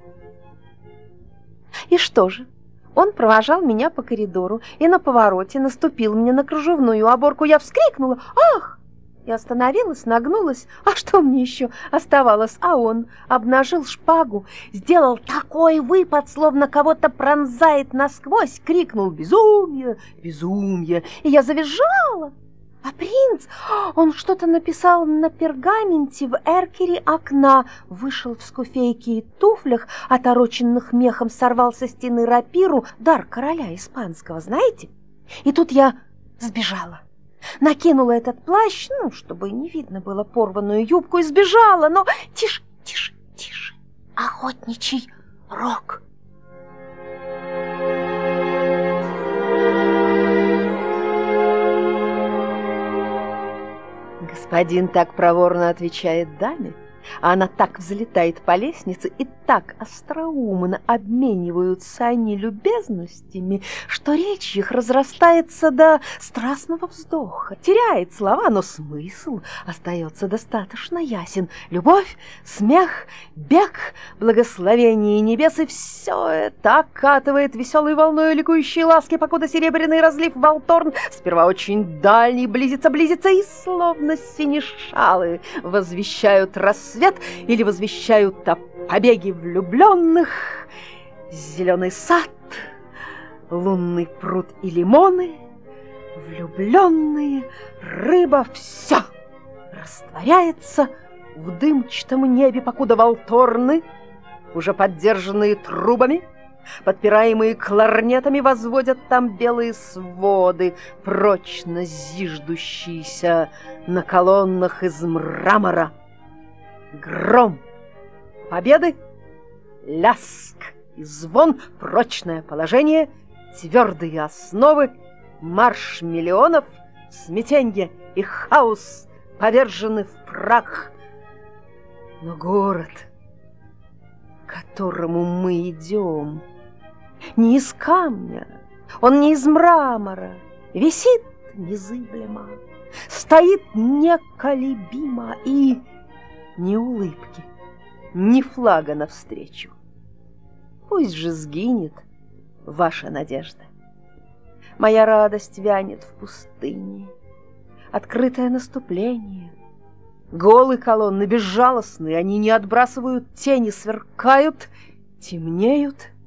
И что же? Он провожал меня по коридору и на повороте наступил мне на кружевную оборку. Я вскрикнула «Ах!» и остановилась, нагнулась. А что мне еще оставалось? А он обнажил шпагу, сделал такой выпад, словно кого-то пронзает насквозь, крикнул «Безумие! Безумие!» И я завизжала. А принц, он что-то написал на пергаменте в эркере окна, вышел в скуфейке и туфлях, отороченных мехом, сорвал со стены рапиру, дар короля испанского, знаете? И тут я сбежала. Накинула этот плащ, чтобы не видно было порванную юбку, и сбежала, но тише, тише, тише, охотничий рог. Господин так проворно отвечает даме, а она так взлетает по лестнице и так остроумно обмениваются они любезностями, что речь их разрастается до страстного вздоха, теряет слова, но смысл остается достаточно ясен. Любовь, смех, бег, благословение небес, и все это окатывает веселой волной ликующей ласки, покуда серебряный разлив Волторн сперва очень дальний близится, и словно синешалы возвещают рассвет или возвещают о побеге влюбленных, зеленый сад, лунный пруд и лимоны, влюбленные, рыба, все растворяется в дымчатом небе, покуда Волторны, уже поддержанные трубами, подпираемые кларнетами, возводят там белые своды, прочно зиждущиеся на колоннах из мрамора. Гром победы, ляск и звон, прочное положение, твердые основы, марш миллионов, смятенье и хаос повержены в прах. Но город, к которому мы идем, не из камня, он не из мрамора, висит незыблемо, стоит неколебимо, и ни улыбки, ни флага навстречу. Пусть же сгинет ваша надежда. Моя радость вянет в пустыне. Открытое наступление. Голые колонны безжалостные, они не отбрасывают тени, сверкают, темнеют.